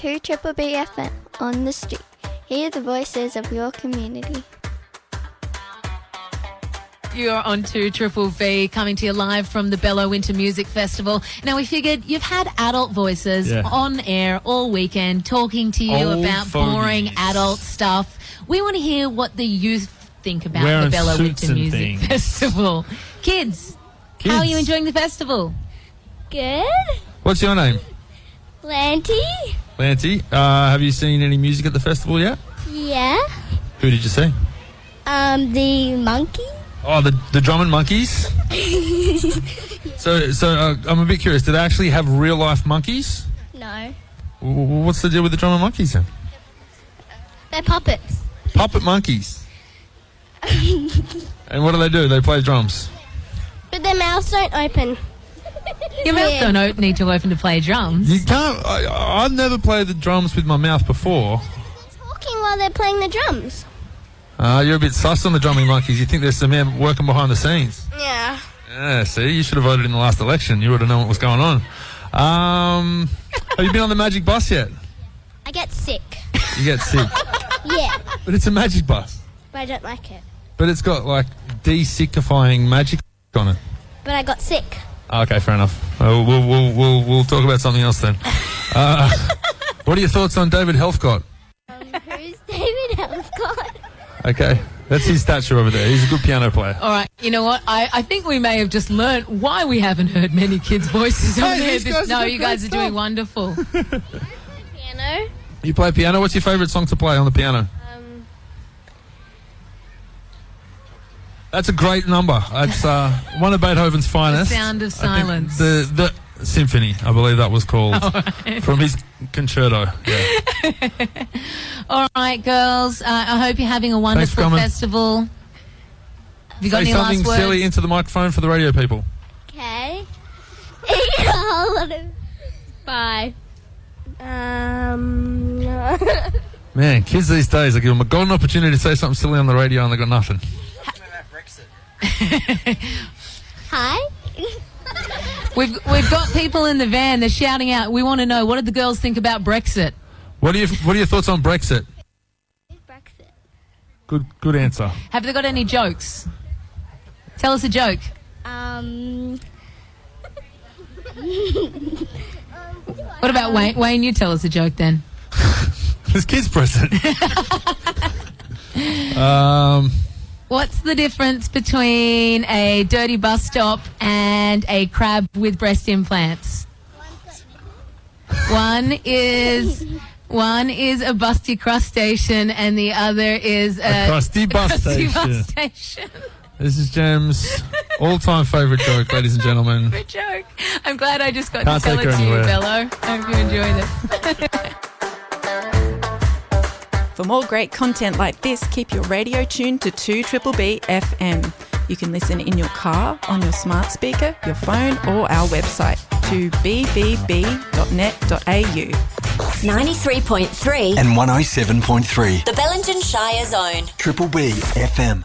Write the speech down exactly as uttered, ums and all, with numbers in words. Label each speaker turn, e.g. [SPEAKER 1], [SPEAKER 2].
[SPEAKER 1] to Triple B F M on the street. Hear the voices of your community.
[SPEAKER 2] You're on to Triple V, coming to you live from the Bello Winter Music Festival. Now, we figured you've had adult voices
[SPEAKER 3] Yeah.
[SPEAKER 2] on air all weekend talking to you
[SPEAKER 3] Old
[SPEAKER 2] about
[SPEAKER 3] fogies.
[SPEAKER 2] boring adult stuff. We want to hear what the youth think about
[SPEAKER 3] Wearing
[SPEAKER 2] the Bello
[SPEAKER 3] suits
[SPEAKER 2] Winter
[SPEAKER 3] and
[SPEAKER 2] Music
[SPEAKER 3] things.
[SPEAKER 2] Festival. Kids,
[SPEAKER 3] Kids,
[SPEAKER 2] how are you enjoying the festival?
[SPEAKER 1] Good.
[SPEAKER 3] What's your name?
[SPEAKER 1] Lanty?
[SPEAKER 3] Lanty. Uh, have you seen any music at the festival yet?
[SPEAKER 1] Yeah.
[SPEAKER 3] Who did you see?
[SPEAKER 1] Um, the monkey?
[SPEAKER 3] Oh, the the Drummond Monkeys. so, so uh, I'm a bit curious. Do they actually have real life monkeys?
[SPEAKER 1] No.
[SPEAKER 3] W- w- What's the deal with the Drummond Monkeys then?
[SPEAKER 1] They're puppets.
[SPEAKER 3] Puppet monkeys. And what do they do? They play drums.
[SPEAKER 1] But their mouths don't open.
[SPEAKER 2] Your mouth
[SPEAKER 1] Yeah.
[SPEAKER 2] don't o- need to open to play drums.
[SPEAKER 3] You can't. I, I've never played the drums with my mouth before.
[SPEAKER 1] Talking while they're playing the drums.
[SPEAKER 3] Uh, you're a bit sus on the drumming monkeys. You think there's some men working behind the scenes.
[SPEAKER 1] Yeah.
[SPEAKER 3] Yeah, see, you should have voted in the last election. You would have known what was going on. Um, have you been on the Magic Bus yet?
[SPEAKER 1] I get sick.
[SPEAKER 3] You get sick.
[SPEAKER 1] Yeah.
[SPEAKER 3] But it's a Magic Bus.
[SPEAKER 1] But I don't like it.
[SPEAKER 3] But it's got, like, de-sickifying magic on it.
[SPEAKER 1] But I got sick.
[SPEAKER 3] Okay, fair enough. Uh, we'll, we'll, we'll, we'll talk about something else then. Uh, what are your thoughts on David Helfgott?
[SPEAKER 1] Um, who's David Helfgott?
[SPEAKER 3] Okay, that's his statue over there. He's a good piano player.
[SPEAKER 2] All right, you know what? I, I think we may have just learnt why we haven't heard many kids' voices on
[SPEAKER 3] Hey,
[SPEAKER 2] here.
[SPEAKER 3] these guys
[SPEAKER 2] No,
[SPEAKER 3] are
[SPEAKER 2] you
[SPEAKER 3] great
[SPEAKER 2] guys are doing
[SPEAKER 3] stuff.
[SPEAKER 2] wonderful.
[SPEAKER 1] Piano.
[SPEAKER 3] You play piano? What's your favourite song to play on the piano?
[SPEAKER 1] Um,
[SPEAKER 3] That's a great number. It's uh, one of Beethoven's finest.
[SPEAKER 2] Sound of
[SPEAKER 3] I think
[SPEAKER 2] Silence.
[SPEAKER 3] The the symphony, I believe that was called, from his concerto. Yeah.
[SPEAKER 2] All right, girls. Uh, I hope you're having a
[SPEAKER 3] for
[SPEAKER 2] wonderful
[SPEAKER 3] coming.
[SPEAKER 2] festival. Have you got
[SPEAKER 3] Say
[SPEAKER 2] any
[SPEAKER 3] something
[SPEAKER 2] last words?
[SPEAKER 3] silly into the microphone for the radio people.
[SPEAKER 1] okay. Eat a whole lot of... Bye. Um...
[SPEAKER 3] Man, kids these days, I give them a golden opportunity to say something silly on the radio and they got nothing.
[SPEAKER 1] Hi.
[SPEAKER 2] We've we've got people in the van. They're shouting out. We want to know, what did the girls think about Brexit?
[SPEAKER 3] What are you What are your thoughts on Brexit?
[SPEAKER 1] Brexit.
[SPEAKER 3] Good Good answer.
[SPEAKER 2] Have they got any jokes? Tell us a joke.
[SPEAKER 1] Um...
[SPEAKER 2] What about Wayne? Wayne, you tell us a joke then.
[SPEAKER 3] There's kids present. um,
[SPEAKER 2] What's the difference between a dirty bus stop and a crab with breast implants? One is one is a busty crustacean, and the other is a,
[SPEAKER 3] a crusty bus
[SPEAKER 2] crusty
[SPEAKER 3] station.
[SPEAKER 2] bus station.
[SPEAKER 3] This is Jem's all-time favourite joke, ladies and gentlemen.
[SPEAKER 2] Good joke. I'm glad I just got
[SPEAKER 3] Can't
[SPEAKER 2] to tell
[SPEAKER 3] take
[SPEAKER 2] it
[SPEAKER 3] her
[SPEAKER 2] to you,
[SPEAKER 3] anywhere.
[SPEAKER 2] Bello. Hope you enjoyed it.
[SPEAKER 4] For more great content like this, keep your radio tuned to two Triple B F M. You can listen in your car, on your smart speaker, your phone, or our website, to b b b dot net dot a u.
[SPEAKER 5] ninety-three point three
[SPEAKER 6] and one oh seven point three.
[SPEAKER 5] The Bellingen Shire Zone.
[SPEAKER 6] Triple B F M.